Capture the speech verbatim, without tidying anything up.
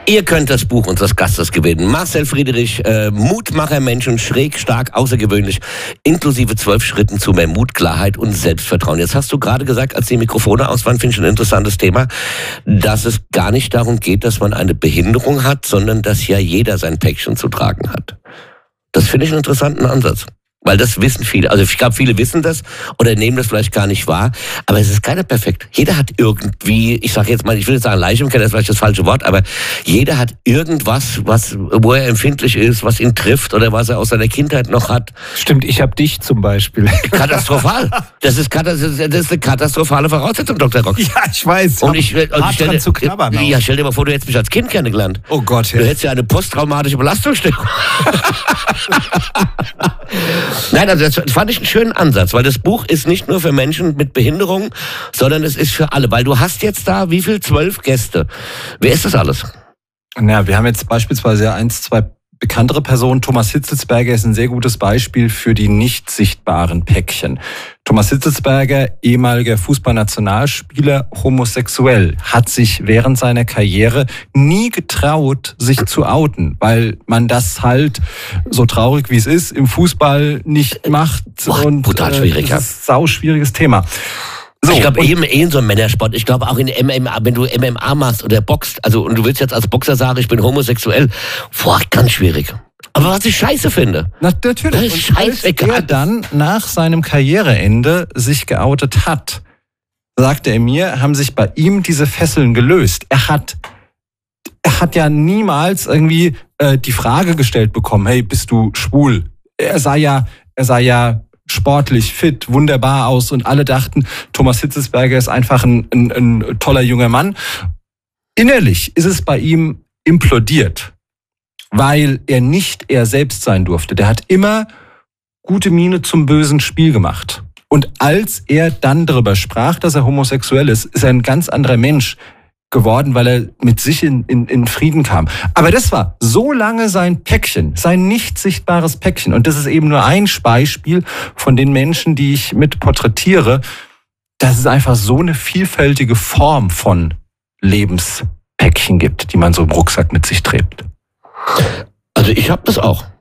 Ihr könnt das Buch unseres Gastes gewinnen. Marcel Friedrich, äh, Mutmacher Menschen, schräg, stark, außergewöhnlich, inklusive zwölf Schritten zu mehr Mut, Klarheit und Selbstvertrauen. Jetzt hast du gerade gesagt, als die Mikrofone aus waren, finde ich ein interessantes Thema, dass es gar nicht darum geht, dass man eine Behinderung hat, sondern dass ja jeder sein Päckchen zu tragen hat. Das finde ich einen interessanten Ansatz. Weil das wissen viele. Also ich glaube, viele wissen das oder nehmen das vielleicht gar nicht wahr. Aber es ist keiner perfekt. Jeder hat irgendwie, ich sage jetzt mal, ich will jetzt sagen Leichenkeller, das ist vielleicht das falsche Wort, aber jeder hat irgendwas, was, wo er empfindlich ist, was ihn trifft oder was er aus seiner Kindheit noch hat. Stimmt, ich habe dich zum Beispiel. Katastrophal. Das ist, das ist eine katastrophale Voraussetzung, Doktor Rock. Ja, ich weiß. Und ich, und ich stell, dran zu knabbern. Ja, stell dir mal vor, du hättest mich als Kind kennengelernt. Oh Gott, ja. Du hättest ja eine posttraumatische Belastungsstörung. Nein, also das fand ich einen schönen Ansatz, weil das Buch ist nicht nur für Menschen mit Behinderung, sondern es ist für alle, weil du hast jetzt da, wie viel? Zwölf Gäste. Wer ist das alles? Na, wir haben jetzt beispielsweise eins, zwei bekanntere Personen. Thomas Hitzelsberger ist ein sehr gutes Beispiel für die nicht sichtbaren Päckchen. Thomas Hitzelsberger, ehemaliger Fußballnationalspieler, homosexuell, hat sich während seiner Karriere nie getraut, sich zu outen, weil man das halt, so traurig wie es ist, im Fußball nicht macht. Boah, und brutal schwierig, äh, das ist ein sau schwieriges Thema. So, ich glaube, eben eh in so einem Männersport. Ich glaube auch in M M A, wenn du M M A machst oder boxt, also und du willst jetzt als Boxer sagen, ich bin homosexuell, boah, ganz schwierig. Aber was ich scheiße finde. Na, natürlich. Das ist und als scheißegal. er dann nach seinem Karriereende sich geoutet hat, sagte er mir, haben sich bei ihm diese Fesseln gelöst. Er hat, er hat ja niemals irgendwie äh, die Frage gestellt bekommen, hey, bist du schwul? Er sah ja, er sah ja sportlich, fit, wunderbar aus und alle dachten, Thomas Hitzelsberger ist einfach ein, ein, ein toller junger Mann. Innerlich ist es bei ihm implodiert, weil er nicht er selbst sein durfte. Der hat immer gute Miene zum bösen Spiel gemacht. Und als er dann darüber sprach, dass er homosexuell ist, ist er ein ganz anderer Mensch geworden, weil er mit sich in, in, in Frieden kam. Aber das war so lange sein Päckchen, sein nicht sichtbares Päckchen. Und das ist eben nur ein Beispiel von den Menschen, die ich mit porträtiere. Dass es einfach so eine vielfältige Form von Lebenspäckchen gibt, die man so im Rucksack mit sich trägt. Also ich habe das auch.